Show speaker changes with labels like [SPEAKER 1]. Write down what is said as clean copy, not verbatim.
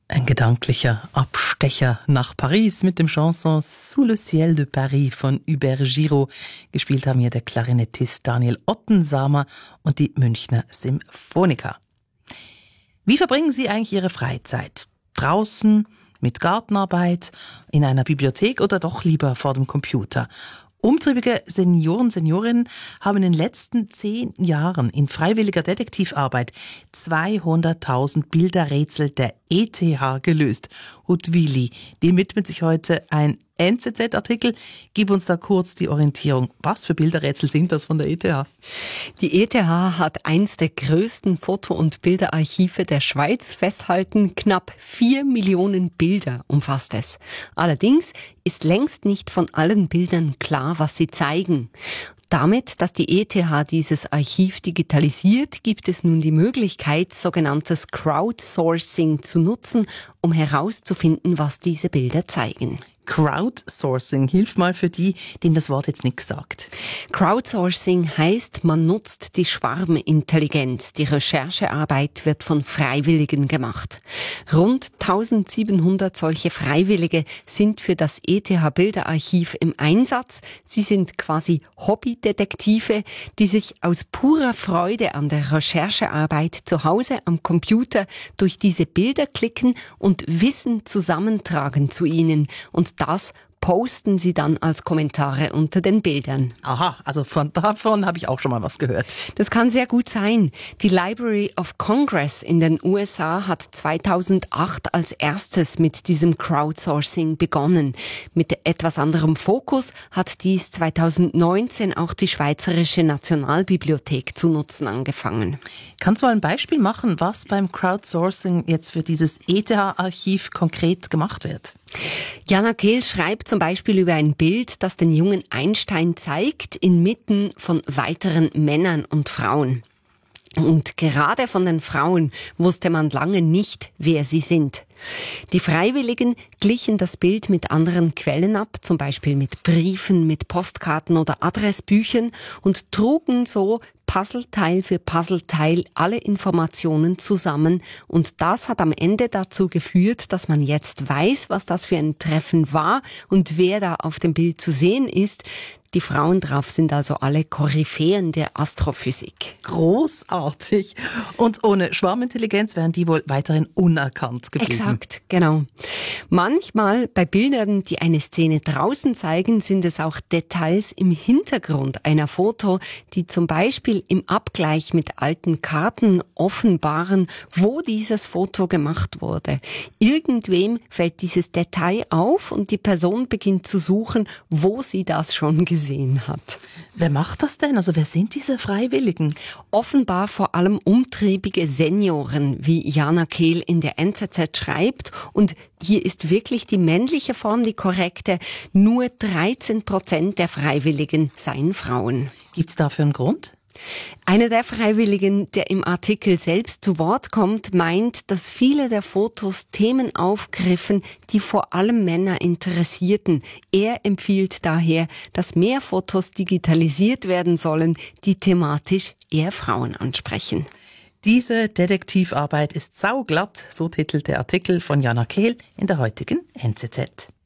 [SPEAKER 1] Ein gedanklicher Abstecher nach Paris mit dem Chanson Sous le ciel de Paris von Hubert Giraud. Gespielt haben hier der Klarinettist Daniel Ottensamer und die Münchner Symphoniker. Wie verbringen Sie eigentlich Ihre Freizeit? Draußen, mit Gartenarbeit, in einer Bibliothek oder doch lieber vor dem Computer? Umtriebige Senioren, Seniorinnen haben in den letzten 10 Jahren in freiwilliger Detektivarbeit 200.000 Bilderrätsel der ETH gelöst. Ruth Willi, dem widmet sich heute ein NZZ-Artikel. Gib uns da kurz die Orientierung. Was für Bilderrätsel sind das von der ETH?
[SPEAKER 2] Die ETH hat eins der größten Foto- und Bilderarchive der Schweiz festhalten. Knapp 4 Millionen Bilder umfasst es. Allerdings ist längst nicht von allen Bildern klar, was sie zeigen. Damit, dass die ETH dieses Archiv digitalisiert, gibt es nun die Möglichkeit, sogenanntes Crowdsourcing zu nutzen, um herauszufinden, was diese Bilder zeigen.
[SPEAKER 1] Crowdsourcing, hilf mal für die, denen das Wort jetzt nichts sagt.
[SPEAKER 2] Crowdsourcing heißt, man nutzt die Schwarmintelligenz. Die Recherchearbeit wird von Freiwilligen gemacht. Rund 1700 solche Freiwillige sind für das ETH-Bilderarchiv im Einsatz. Sie sind quasi Hobbydetektive, die sich aus purer Freude an der Recherchearbeit zu Hause am Computer durch diese Bilder klicken und Wissen zusammentragen zu ihnen. Und das posten sie dann als Kommentare unter den Bildern.
[SPEAKER 1] Aha, also davon habe ich auch schon mal was gehört.
[SPEAKER 2] Das kann sehr gut sein. Die Library of Congress in den USA hat 2008 als erstes mit diesem Crowdsourcing begonnen. Mit etwas anderem Fokus hat dies 2019 auch die Schweizerische Nationalbibliothek zu nutzen angefangen.
[SPEAKER 1] Kannst du mal ein Beispiel machen, was beim Crowdsourcing jetzt für dieses ETH-Archiv konkret gemacht wird?
[SPEAKER 2] Jana Kehl schreibt zum Beispiel über ein Bild, das den jungen Einstein zeigt, inmitten von weiteren Männern und Frauen. Und gerade von den Frauen wusste man lange nicht, wer sie sind. Die Freiwilligen glichen das Bild mit anderen Quellen ab, zum Beispiel mit Briefen, mit Postkarten oder Adressbüchern und trugen so Puzzleteil für Puzzleteil alle Informationen zusammen. Und das hat am Ende dazu geführt, dass man jetzt weiß, was das für ein Treffen war und wer da auf dem Bild zu sehen ist. Die Frauen drauf sind also alle Koryphäen der Astrophysik.
[SPEAKER 1] Großartig. Und ohne Schwarmintelligenz wären die wohl weiterhin unerkannt geblieben.
[SPEAKER 2] Exakt, genau. Manchmal bei Bildern, die eine Szene draußen zeigen, sind es auch Details im Hintergrund einer Foto, die zum Beispiel im Abgleich mit alten Karten offenbaren, wo dieses Foto gemacht wurde. Irgendwem fällt dieses Detail auf und die Person beginnt zu suchen, wo sie das schon gesehen hat.
[SPEAKER 1] Wer macht das denn? Also wer sind diese Freiwilligen?
[SPEAKER 2] Offenbar vor allem umtriebige Senioren, wie Jana Kehl in der NZZ schreibt. Und hier ist wirklich die männliche Form die korrekte. Nur 13% der Freiwilligen seien Frauen.
[SPEAKER 1] Gibt's dafür einen Grund?
[SPEAKER 2] Einer der Freiwilligen, der im Artikel selbst zu Wort kommt, meint, dass viele der Fotos Themen aufgriffen, die vor allem Männer interessierten. Er empfiehlt daher, dass mehr Fotos digitalisiert werden sollen, die thematisch eher Frauen ansprechen.
[SPEAKER 1] Diese Detektivarbeit ist sauglatt, so titelt der Artikel von Jana Kehl in der heutigen NZZ.